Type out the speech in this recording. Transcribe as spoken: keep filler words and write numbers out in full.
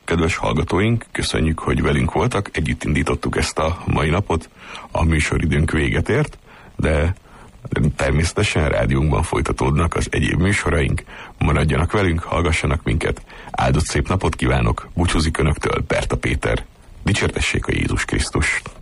kedves hallgatóink, köszönjük, hogy velünk voltak, együtt indítottuk ezt a mai napot, a műsoridőnk véget ért, de természetesen rádiónkban folytatódnak az egyéb műsoraink, maradjanak velünk, hallgassanak minket, áldott szép napot kívánok, búcsúzik önöktől Berta Péter, dicsértessék a Jézus Krisztust!